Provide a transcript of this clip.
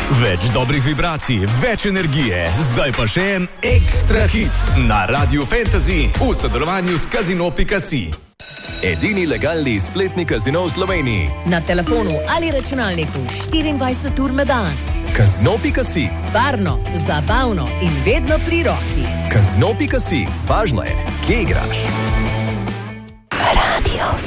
Več dobrih vibracij, več energije, zdaj pa še en ekstra hit na Radio Fantasy v sodelovanju s Casino.si. Edini legalni spletni kazino v Sloveniji. Na telefonu ali računalniku 24 ur na dan. Casino.si. Varno, zabavno in vedno pri roki. Casino.si. Važno je, kje igraš.